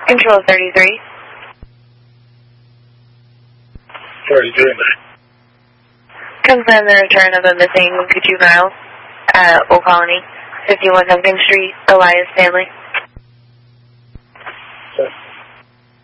Control 33. 33. Confirm the return of a missing juvenile at Old Colony, 51 Duncan Street, Elias family.